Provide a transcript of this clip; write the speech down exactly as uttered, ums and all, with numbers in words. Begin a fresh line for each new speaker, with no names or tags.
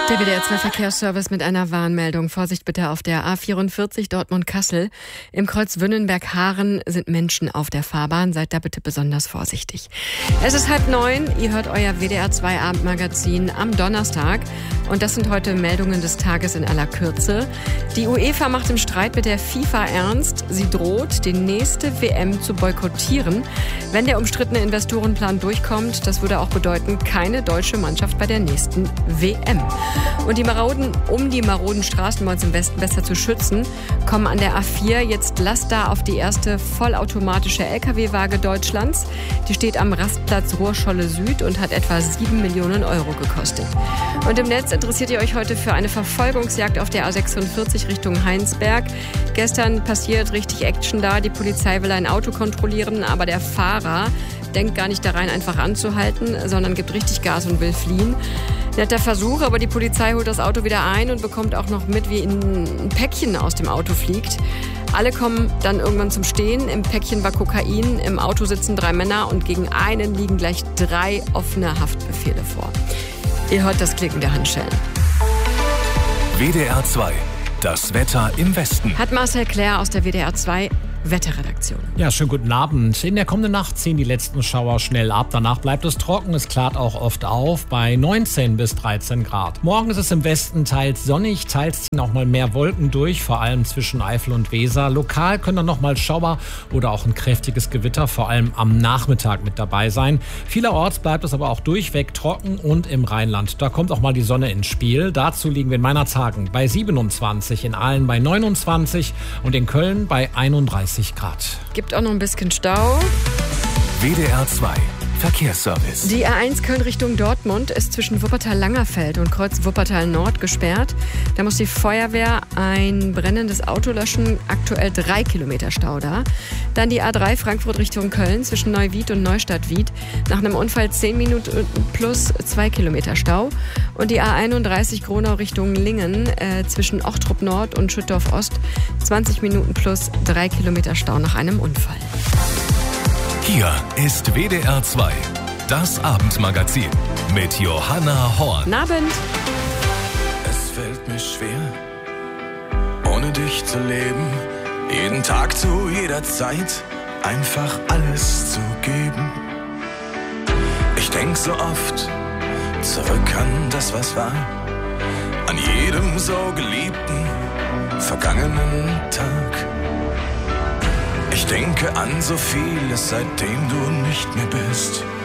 Der W D R zwei Verkehrsservice mit einer Warnmeldung. Vorsicht bitte auf der A vierundvierzig Dortmund-Kassel. Im Kreuz Wünnenberg-Haaren sind Menschen auf der Fahrbahn. Seid da bitte besonders vorsichtig. Es ist halb neun. Ihr hört euer W D R zwei Abendmagazin am Donnerstag. Und das sind heute Meldungen des Tages in aller Kürze. Die UEFA macht im Streit mit der FIFA ernst. Sie droht, die nächste W M zu boykottieren, wenn der umstrittene Investorenplan durchkommt. Das würde auch bedeuten, keine deutsche Mannschaft bei der nächsten W M. Und die Maroden, um die maroden Straßen bei uns im Westen besser zu schützen, kommen an der A vier jetzt Laster auf die erste vollautomatische L K W-Waage Deutschlands. Die steht am Rastplatz Ruhrscholle Süd und hat etwa sieben Millionen Euro gekostet. Und im Netz interessiert ihr euch heute für eine Verfolgungsjagd auf der A sechsundvierzig Richtung Heinsberg. Gestern passiert richtig Action da. Die Polizei will ein Auto kontrollieren, aber der Fahrer denkt gar nicht da rein, einfach anzuhalten, sondern gibt richtig Gas und will fliehen. Netter Versuch, aber die Polizei holt das Auto wieder ein und bekommt auch noch mit, wie ein Päckchen aus dem Auto fliegt. Alle kommen dann irgendwann zum Stehen. Im Päckchen war Kokain, im Auto sitzen drei Männer und gegen einen liegen gleich drei offene Haftbefehle vor. Ihr hört das Klicken der Handschellen.
W D R zwei, das Wetter im Westen.
Hat Marcel Claire aus der W D R zwei Wetterredaktion.
Ja, schönen guten Abend. In der kommenden Nacht ziehen die letzten Schauer schnell ab. Danach bleibt es trocken. Es klart auch oft auf bei neunzehn bis dreizehn Grad. Morgen ist es im Westen teils sonnig, teils ziehen auch mal mehr Wolken durch, vor allem zwischen Eifel und Weser. Lokal können dann noch mal Schauer oder auch ein kräftiges Gewitter, vor allem am Nachmittag, mit dabei sein. Vielerorts bleibt es aber auch durchweg trocken und im Rheinland. Da kommt auch mal die Sonne ins Spiel. Dazu liegen wir in Meinerzhagen bei siebenundzwanzig, in Aalen bei neunundzwanzig und in Köln bei einunddreißig Grad.
Gibt auch noch ein bisschen Stau.
W D R zwei Verkehrsservice.
Die A eins Köln Richtung Dortmund ist zwischen Wuppertal-Langerfeld und Kreuz Wuppertal-Nord gesperrt. Da muss die Feuerwehr ein brennendes Auto löschen. Aktuell drei Kilometer Stau da. Dann die A drei Frankfurt Richtung Köln zwischen Neuwied und Neustadt-Wied. Nach einem Unfall zehn Minuten plus zwei Kilometer Stau. Und die A einunddreißig Gronau Richtung Lingen äh, zwischen Ochtrup Nord und Schüttorf Ost. zwanzig Minuten plus drei Kilometer Stau nach einem Unfall.
Hier ist W D R zwei, das Abendmagazin mit Johanna Horn.
Guten Abend.
Es fällt mir schwer, ohne dich zu leben. Jeden Tag zu jeder Zeit einfach alles zu geben. Ich denk so oft zurück an das, was war, an jedem so geliebten vergangenen Tag. Ich denke an so vieles, seitdem du nicht mehr bist.